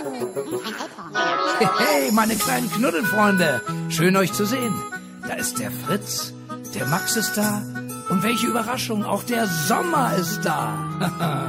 Hey, meine kleinen Knuddelfreunde, schön euch zu sehen. Da ist der Fritz, der Max ist da und welche Überraschung, auch der Sommer ist da.